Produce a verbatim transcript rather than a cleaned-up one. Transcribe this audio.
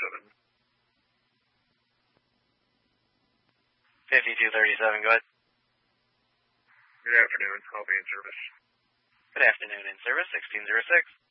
thirty-seven. fifty-two thirty-seven, go ahead. Good afternoon. I'll be in service. Good afternoon, in service, sixteen oh six.